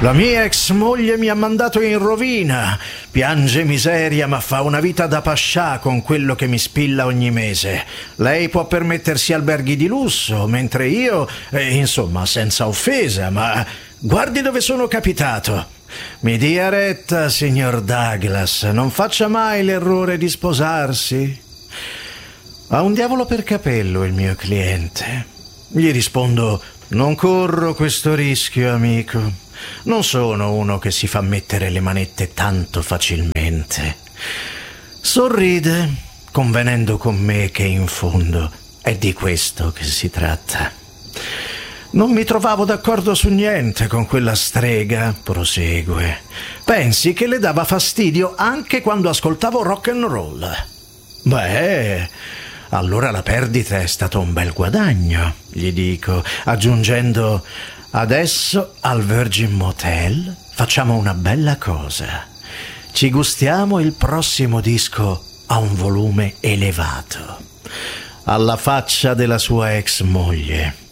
La mia ex moglie mi ha mandato in rovina. Piange miseria, ma fa una vita da pascià con quello che mi spilla ogni mese. Lei può permettersi alberghi di lusso, mentre io, insomma, senza offesa, ma guardi dove sono capitato. Mi dia retta, signor Douglas, non faccia mai l'errore di sposarsi. Ha un diavolo per capello il mio cliente. Gli rispondo: non corro questo rischio, amico. Non sono uno che si fa mettere le manette tanto facilmente. Sorride, convenendo con me che in fondo è di questo che si tratta. Non mi trovavo d'accordo su niente con quella strega, prosegue. Pensi che le dava fastidio anche quando ascoltavo rock and roll? Beh, allora la perdita è stato un bel guadagno, gli dico, aggiungendo: adesso al Virgin Motel facciamo una bella cosa. Ci gustiamo il prossimo disco a un volume elevato, alla faccia della sua ex moglie.